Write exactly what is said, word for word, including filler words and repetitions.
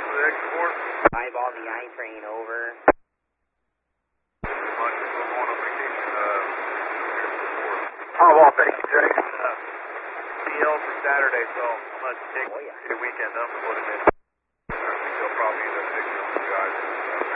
the extra four. Eyeball the I train over. Much as we're going on vacation, uh, Oh, well, thank you, Jay. uh, P L for Saturday, so I'm going to take Oh, yeah. the weekend up and put it in. I think they'll probably end up fixing it.